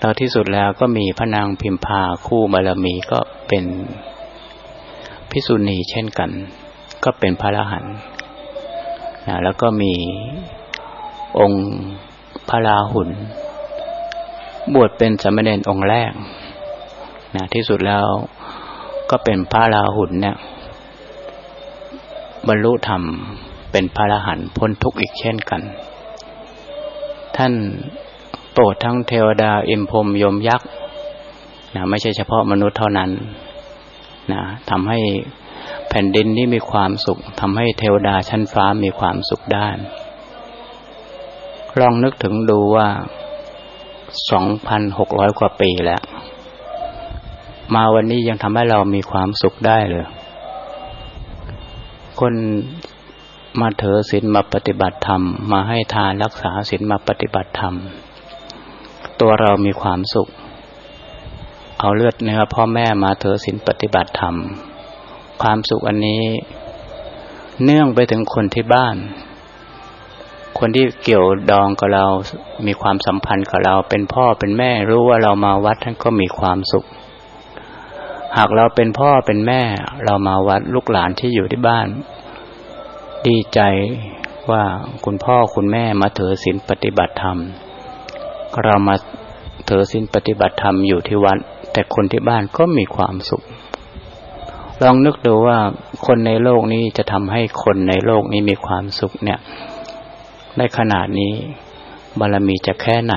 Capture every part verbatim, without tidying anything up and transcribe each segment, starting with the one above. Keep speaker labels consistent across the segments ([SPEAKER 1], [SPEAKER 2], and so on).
[SPEAKER 1] ตอนที่สุดแล้วก็มีพระนางพิมพาคู่บารมีก็เป็นภิกษุณีเช่นกันก็เป็นพระอรหันต์นะแล้วก็มีองค์พระราหุลบวชเป็นสามเณรองค์แรกนะที่สุดแล้วก็เป็นพระราหุลเนี่ยบรรลุธรรมเป็นพระอรหันต์พ้นทุกข์อีกเช่นกันท่านโปรดทั้งเทวดาอินพรหมยมยักษ์นะไม่ใช่เฉพาะมนุษย์เท่านั้นนะทำให้แผ่นดินนี้มีความสุขทำให้เทวดาชั้นฟ้ามีความสุขได้ลองนึกถึงดูว่า สองพันหกร้อย กว่าปีแล้วมาวันนี้ยังทำให้เรามีความสุขได้เลยคนมาเถอศีลมาปฏิบัติธรรมมาให้ทานรักษาศีลมาปฏิบัติธรรมตัวเรามีความสุขเอาเลือดเนื้อพ่อแม่มาเถอศีลปฏิบัติธรรมความสุขอันนี้เนื่องไปถึงคนที่บ้านคนที่เกี่ยวดองกับเรามีความสัมพันธ์กับเราเป็นพ่อเป็นแม่รู้ว่าเรามาวัดท่านก็มีความสุขหากเราเป็นพ่อเป็นแม่เรามาวัดลูกหลานที่อยู่ที่บ้านดีใจว่าคุณพ่อคุณแม่มาถือศีลปฏิบัติธรรมเรามาถือศีลปฏิบัติธรรมอยู่ที่วัดแต่คนที่บ้านก็มีความสุขลองนึกดูว่าคนในโลกนี้จะทำให้คนในโลกนี้มีความสุขเนี่ยในขนาดนี้บารมีจะแค่ไหน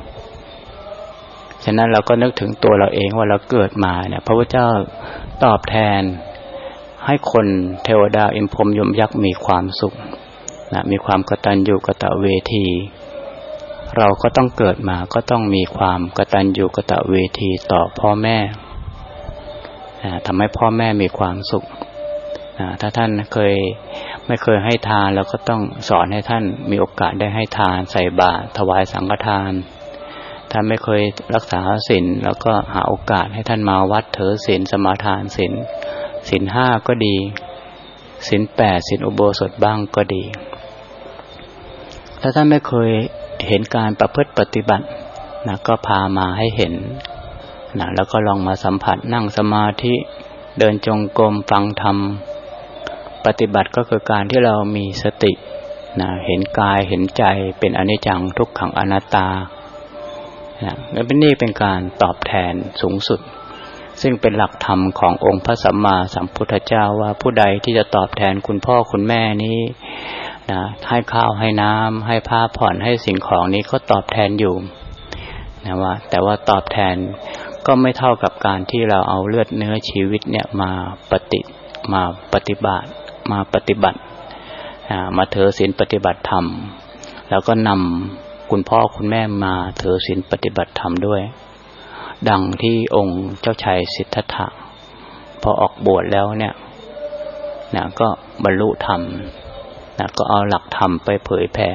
[SPEAKER 1] ฉะนั้นเราก็นึกถึงตัวเราเองว่าเราเกิดมาเนี่ยพระพุทธเจ้าตอบแทนให้คนเทวดาอินพรหมยมยักษ์มีความสุขนะมีความกตัญญูกตเวทีเราก็ต้องเกิดมาก็ต้องมีความกตัญญูกตเวทีต่อพ่อแม่นะทำให้พ่อแม่มีความสุขนะถ้าท่านเคยไม่เคยให้ทานเราก็ต้องสอนให้ท่านมีโอกาสได้ให้ทานใส่บาตรถวายสังฆทานถ้าไม่เคยรักษาศีลแล้วก็หาโอกาสให้ท่านมาวัดถือศีลสมาทานศีลศีลห้าก็ดีศีลแปดศีลอุโบสถบ้างก็ดีถ้าท่านไม่เคยเห็นการประพฤติปฏิบัตินะก็พามาให้เห็นนะแล้วก็ลองมาสัมผัสนั่งสมาธิเดินจงกรมฟังธรรมปฏิบัติก็คือการที่เรามีสตินะเห็นกายเห็นใจเป็นอนิจจังทุกขังอนัตตานะและเป็นนี่เป็นการตอบแทนสูงสุดซึ่งเป็นหลักธรรมขององค์พระสัมมาสัมพุทธเจ้าว่าผู้ใดที่จะตอบแทนคุณพ่อคุณแม่นี้นะให้ข้าวให้น้ำให้ผ้าผ่อนให้สิ่งของนี้ก็ตอบแทนอยู่นะว่าแต่ว่าตอบแทนก็ไม่เท่ากับการที่เราเอาเลือดเนื้อชีวิตเนี่ยมาปฏิมาปฏิบัติมาปฏิบัติมาถือศีลปฏิบัติธรรมแล้วก็นำคุณพ่อคุณแม่มาถือศีลปฏิบัติธรรมด้วยดังที่องค์เจ้าชายสิทธัตถะพอออกบวชแล้วเนี่ยนะก็บรรลุธรรมนะก็เอาหลักธรรมไปเผยแผ่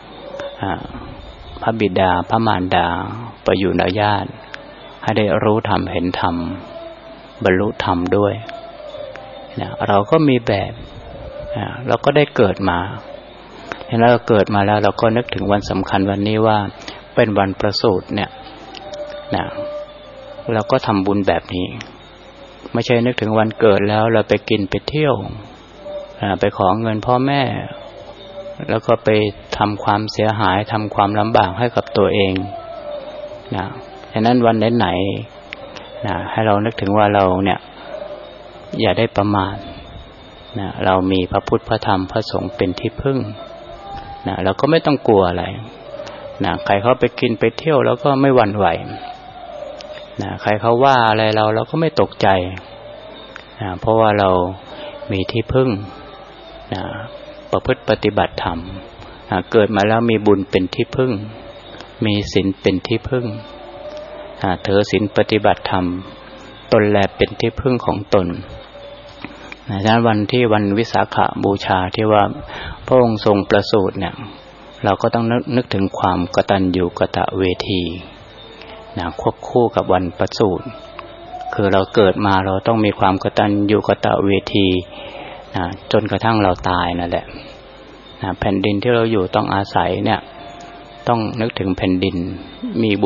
[SPEAKER 1] พระบิดาพระมารดาประยุรญาติให้ได้รู้ธรรมเห็นธรรมบรรลุธรรมด้วยนะเราก็มีแบบเราก็ได้เกิดมาเห็นแล้วเราเกิดมาแล้วเราก็นึกถึงวันสำคัญวันนี้ว่าเป็นวันประสูติเนี่ยนะเราก็ทำบุญแบบนี้ไม่ใช่นึกถึงวันเกิดแล้วเราไปกินไปเที่ยวไปขอเงินพ่อแม่แล้วก็ไปทำความเสียหายทำความลำบากให้กับตัวเองนะฉะนั้นวันไหนๆนะให้เรานึกถึงว่าเราเนี่ยอย่าได้ประมาทนะเรามีพระพุทธพระธรรมพระสงฆ์เป็นที่พึ่งนะเราก็ไม่ต้องกลัวอะไรนะใครเขาไปกินไปเที่ยวแล้วก็ไม่หวั่นไหวนะใครเขาว่าอะไรเราเราก็ไม่ตกใจนะเพราะว่าเรามีที่พึ่งนะประพฤติปฏิบัติธรรมนะเกิดมาแล้วมีบุญเป็นที่พึ่งมีศีลเป็นที่พึ่งนะถือศีลปฏิบัติธรรมตนแลเป็นที่พึ่งของตนนะฉะนั้นวันที่วันวิสาขบูชาที่ว่าพระองค์ทรงประสูติเนี่ยเราก็ต้องนึกนึกถึงความกตัญญูกตเวทีนะควบคู่กับวันประสูติคือเราเกิดมาเราต้องมีความกตัญญูกตเวทีนะจนกระทั่งเราตายนั่นแหละนะแผ่นดินที่เราอยู่ต้องอาศัยเนี่ยต้องนึกถึงแผ่นดินมี